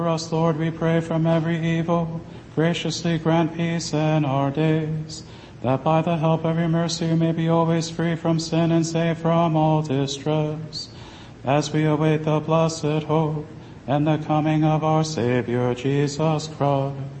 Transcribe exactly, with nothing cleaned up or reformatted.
For us, Lord, we pray, from every evil, graciously grant peace in our days, that by the help of your mercy we may be always free from sin and safe from all distress, as we await the blessed hope and the coming of our Savior Jesus Christ.